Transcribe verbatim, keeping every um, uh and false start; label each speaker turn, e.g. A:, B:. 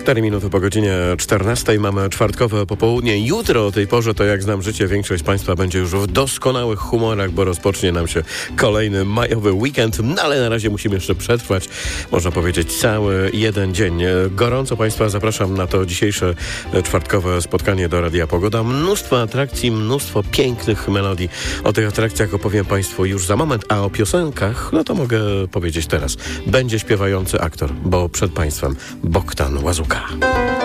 A: cztery minuty po godzinie czternastej mamy czwartkowe popołudnie. Jutro o tej porze, to jak znam życie, większość z Państwa będzie już w doskonałych humorach, bo rozpocznie nam się kolejny majowy weekend, no ale na razie musimy jeszcze przetrwać, można powiedzieć, cały jeden dzień. Gorąco Państwa zapraszam na to dzisiejsze czwartkowe spotkanie do Radia Pogoda. Mnóstwo atrakcji, mnóstwo pięknych melodii. O tych atrakcjach opowiem Państwu już za moment, a o piosenkach, no to mogę powiedzieć teraz. Będzie śpiewający aktor, bo przed Państwem Bogdan Łazuka.